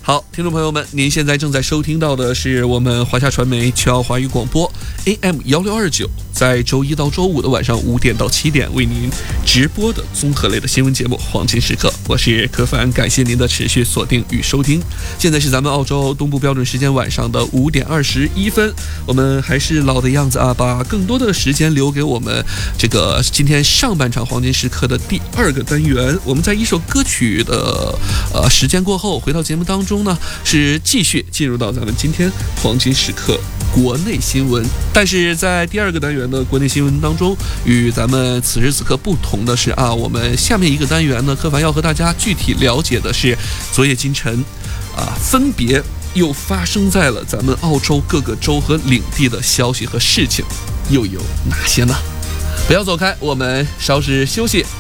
好，听众朋友们，您现在正在收听到的是我们华夏传媒7号华语广播 AM1629，在周一到周五的晚上5点到7点为您直播的综合类的新闻节目《黄金时刻》，我是柯凡，感谢您的持续锁定与收听。现在是咱们澳洲东部标准时间晚上的5点21分，我们还是老的样子啊，把更多的时间留给我们这个今天上半场黄金时刻的第2个单元。我们在一首歌曲的时间过后，回到节目当中呢，是继续进入到咱们今天黄金时刻国内新闻。但是在第2个单元的国内新闻当中，与咱们此时此刻不同的是啊，我们下面一个单元呢，柯凡要和大家具体了解的是昨夜今晨分别又发生在了咱们澳洲各个州和领地的消息和事情又有哪些呢？不要走开，我们稍事休息，